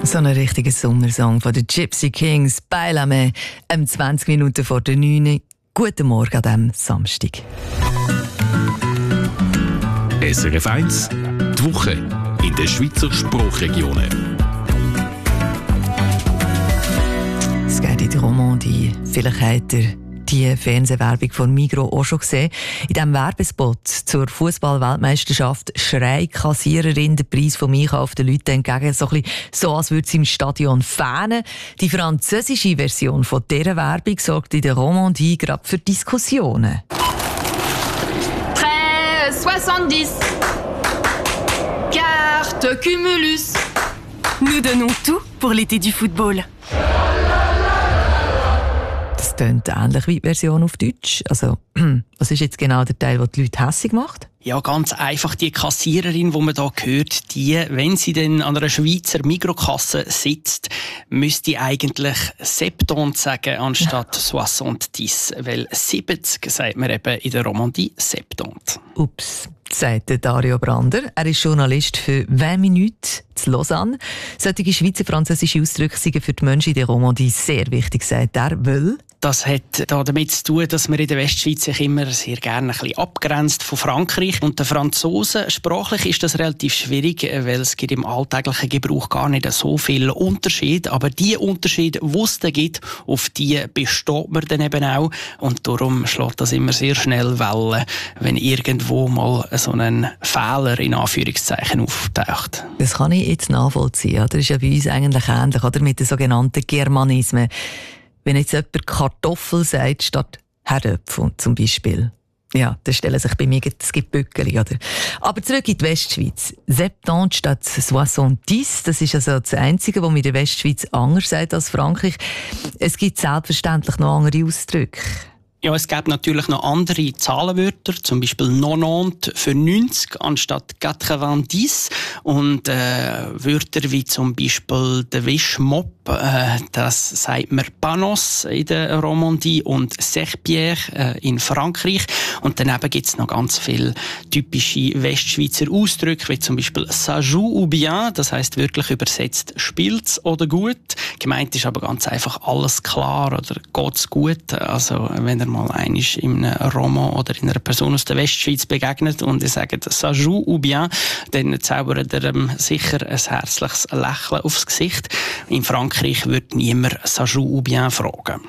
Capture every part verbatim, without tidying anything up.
So ein richtiger Sommersong von den Gypsy Kings, «Bailame», um zwanzig Minuten vor der neun. Guten Morgen an diesem Samstag. S R F eins, die Woche in den Schweizer Sprachregionen. Es geht in die Romandie. Vielleicht habt ihr die Fernsehwerbung von Migros auch schon gesehen. In diesem Werbespot zur Fußball-Weltmeisterschaft schreit die Kassiererin den Preis vom Einkauf den Leuten entgegen. So, ein bisschen so, als würde sie im Stadion fähnen. Die französische Version von dieser Werbung sorgt in der Romandie gerade für Diskussionen. treize soixante-dix. Carte Cumulus. Nous donnons tout pour l'été du football. Das klingt ähnlich wie die Version auf Deutsch. Also, was ist jetzt genau der Teil, der die Leute hässig macht? Ja, ganz einfach. Die Kassiererin, die man hier hört, die, wenn sie dann an einer Schweizer Mikrokasse sitzt, müsste eigentlich septante sagen anstatt soixante-dix. Weil siebzig sagt man eben in der Romandie septante. Ups, sagt Dario Brander. Er ist Journalist für «vingt Minuten» zu Lausanne. Solche Schweizer französische Ausdrücke sind für die Menschen in der Romandie sehr wichtig, sagt er, weil das hat damit zu tun, dass man in der Westschweiz sich immer sehr gerne ein bisschen abgrenzt von Frankreich. Und den Franzosen, sprachlich ist das relativ schwierig, weil es gibt im alltäglichen Gebrauch gar nicht so viel Unterschied. Aber die Unterschiede, die es da gibt, auf die besteht man dann eben auch. Und darum schlägt das immer sehr schnell Wellen, wenn irgendwo mal so ein Fehler in Anführungszeichen auftaucht. Das kann ich jetzt nachvollziehen. Das ist ja bei uns eigentlich ähnlich, oder? Mit den sogenannten Germanismen. Wenn jetzt jemand Kartoffel sagt statt Herdöpfel zum Beispiel, ja, dann stellen sich bei mir es gibt Bückeli, oder? Aber zurück in die Westschweiz. septante statt soixante-dix, das ist also das Einzige, was man in der Westschweiz anders sagt als Frankreich. Es gibt selbstverständlich noch andere Ausdrücke. Ja, es gibt natürlich noch andere Zahlenwörter, zum Beispiel neunzig für neunzig anstatt neunzig. Und äh, Wörter wie zum Beispiel der Wischmopp, äh, das sagt man Panos in der Romandie und Serpillère äh, in Frankreich. Und daneben gibt es noch ganz viele typische Westschweizer Ausdrücke, wie zum Beispiel «ça joue ou bien», das heisst wirklich übersetzt «spielt's oder gut». Gemeint ist aber ganz einfach «alles klar» oder «geht's gut». Also wenn er mal einmal in einem Roman oder in einer Person aus der Westschweiz begegnet und er sagt «ça joue ou bien», dann zaubert er ihm sicher ein herzliches Lächeln aufs Gesicht. In Frankreich würde niemand «ça joue ou bien» fragen.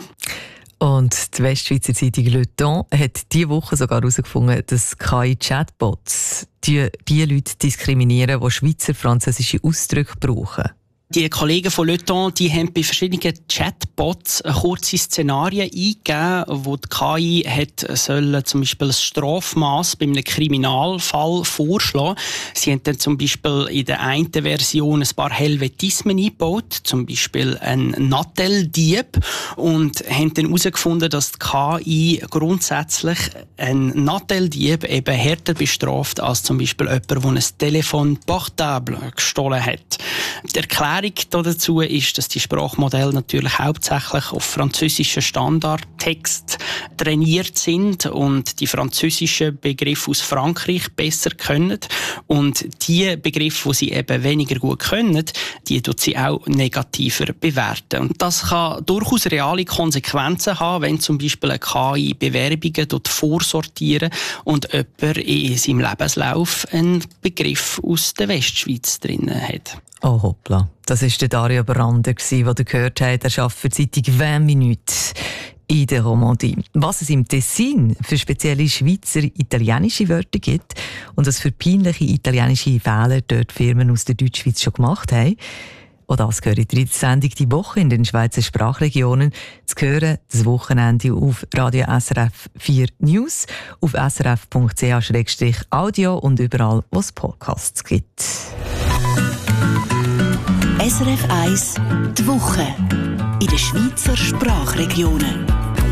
Und die Westschweizer Zeitung Le Temps hat diese Woche sogar herausgefunden, dass K I-Chatbots die, die Leute diskriminieren, die Schweizer französische Ausdrücke brauchen. Die Kollegen von Le Temps, die haben bei verschiedenen Chatbots kurze Szenarien eingegeben, wo die K I hat sollen zum Beispiel ein Strafmaß bei einem Kriminalfall vorschlagen. Sie haben dann zum Beispiel in der einen Version ein paar Helvetismen eingebaut, zum Beispiel ein Nattel-Dieb, und haben dann herausgefunden, dass die K I grundsätzlich ein Nattel-Dieb eben härter bestraft als zum Beispiel jemand, der ein Telefon portable gestohlen hat. Die Erklärung dazu ist, dass die Sprachmodelle natürlich hauptsächlich auf französischen Standardtext trainiert sind und die französischen Begriffe aus Frankreich besser können. Und die Begriffe, die sie eben weniger gut können, die tut sie auch negativer bewerten. Und das kann durchaus reale Konsequenzen haben, wenn zum Beispiel eine K I Bewerbungen dort vorsortieren und jemand in seinem Lebenslauf einen Begriff aus der Westschweiz drin hat. Oh hoppla, das war der Dario Brander, den ihr gehört habt. Er arbeitet für die Zeitung «vingt Minuten» in der Romandie. Was es im Tessin für spezielle Schweizer italienische Wörter gibt und was für peinliche italienische Fehler dort Firmen aus der Deutschschweiz schon gemacht haben, auch das gehört in der Sendung «Die Woche» in den Schweizer Sprachregionen. Zu hören das Wochenende auf Radio S R F vier News, auf s r f punkt c h slash audio und überall, wo es Podcasts gibt. S R F eins, die Woche in den Schweizer Sprachregionen.